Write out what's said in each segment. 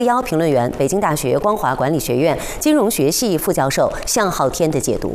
邀评论员、北京大学光华管理学院金融学系副教授向浩天的解读。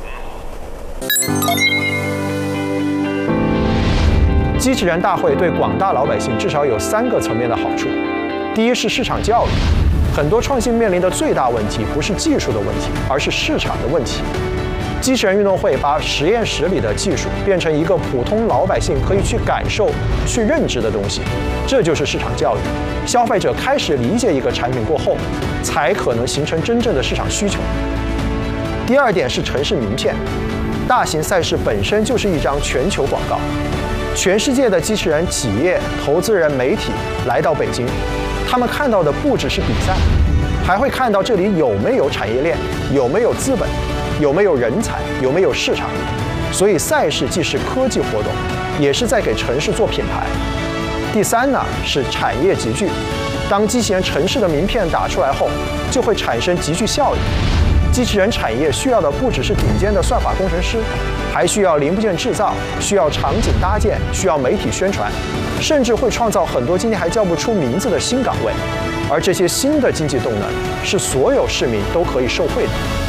机器人大会对广大老百姓至少有3个层面的好处。第一是市场教育，很多创新面临的最大问题不是技术的问题，而是市场的问题。机器人运动会把实验室里的技术变成一个普通老百姓可以去感受、去认知的东西，这就是市场教育。消费者开始理解一个产品过后，才可能形成真正的市场需求。第二点是城市名片，大型赛事本身就是一张全球广告，全世界的机器人企业、投资人、媒体来到北京，他们看到的不只是比赛，还会看到这里有没有产业链，有没有资本，有没有人才，有没有市场。所以赛事既是科技活动，也是在给城市做品牌。第三呢是产业集聚，当机器人城市的名片打出来后，就会产生集聚效应。机器人产业需要的不只是顶尖的算法工程师，还需要零部件制造，需要场景搭建，需要媒体宣传，甚至会创造很多今天还叫不出名字的新岗位。而这些新的经济动能是所有市民都可以受惠的。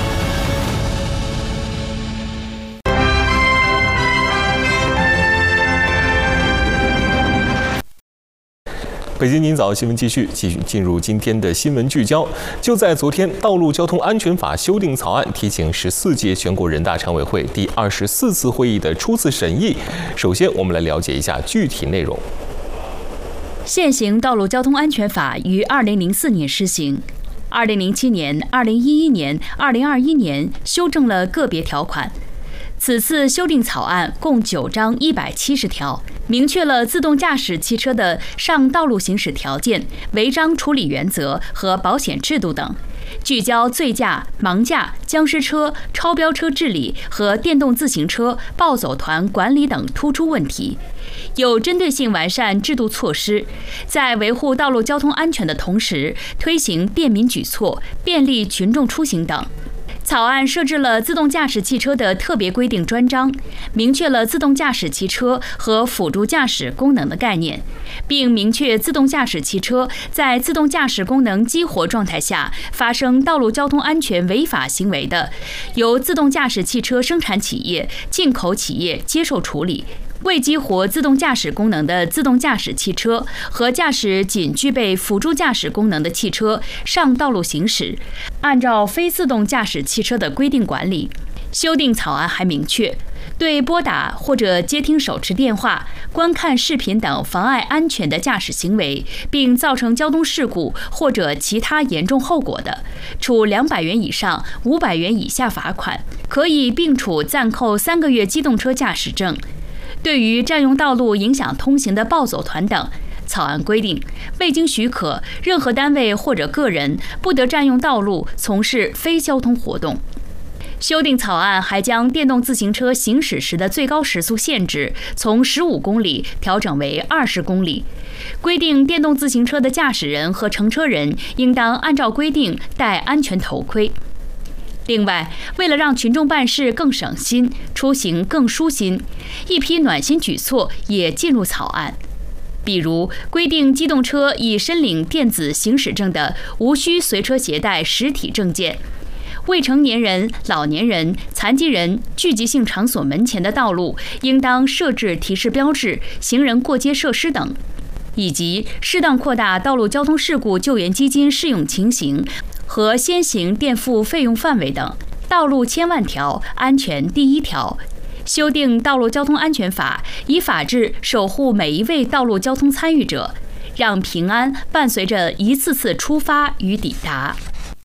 北京今早新闻继续进入今天的新闻聚焦。就在昨天，《道路交通安全法》修订草案提请14届全国人大常委会第24次会议的初次审议。首先，我们来了解一下具体内容。 现行《道路交通安全法》于2004年施行，2007年、2011年、2021年修正了个别条款。此次修订草案共9章170条，明确了自动驾驶汽车的上道路行驶条件、违章处理原则和保险制度等，聚焦醉驾、盲驾、僵尸车、超标车治理和电动自行车暴走团管理等突出问题，有针对性完善制度措施，在维护道路交通安全的同时，推行便民举措，便利群众出行等。草案设置了自动驾驶汽车的特别规定专章，明确了自动驾驶汽车和辅助驾驶功能的概念，并明确自动驾驶汽车在自动驾驶功能激活状态下发生道路交通安全违法行为的，由自动驾驶汽车生产企业、进口企业接受处理。未激活自动驾驶功能的自动驾驶汽车和驾驶仅具备辅助驾驶功能的汽车上道路行驶，按照非自动驾驶汽车的规定管理。修订草案还明确，对拨打或者接听手持电话、观看视频等妨碍安全的驾驶行为，并造成交通事故或者其他严重后果的，处200元以上500元以下罚款，可以并处暂扣3个月机动车驾驶证。对于占用道路影响通行的暴走团等，草案规定，未经许可，任何单位或者个人不得占用道路从事非交通活动。修订草案还将电动自行车行驶时的最高时速限制从15公里调整为20公里，规定电动自行车的驾驶人和乘车人应当按照规定戴安全头盔。另外，为了让群众办事更省心、出行更舒心，一批暖心举措也进入草案。比如，规定机动车已申领电子行驶证的，无需随车携带实体证件；未成年人、老年人、残疾人聚集性场所门前的道路应当设置提示标志、行人过街设施等；以及适当扩大道路交通事故救援基金适用情形和先行垫付费用范围等。道路千万条，安全第一条。修订《道路交通安全法》，以法治守护每一位道路交通参与者，让平安伴随着一次次出发与抵达。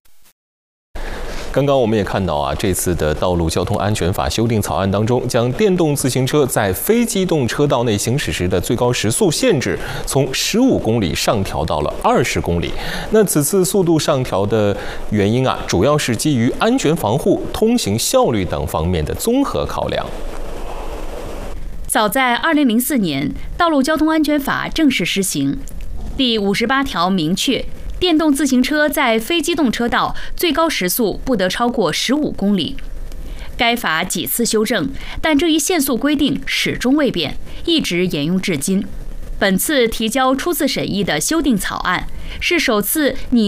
刚刚我们也看到这次的道路交通安全法修订草案当中，将电动自行车在非机动车道内行驶时的最高时速限制从15公里上调到了20公里。那此次速度上调的原因主要是基于安全防护、通行效率等方面的综合考量。 早在2004年，《道路交通安全法》正式施行，第58条明确，电动自行车在非机动车道最高时速不得超过15公里。该法几次修正，但这一限速规定始终未变，一直沿用至今。本次提交初次审议的修订草案，是首次拟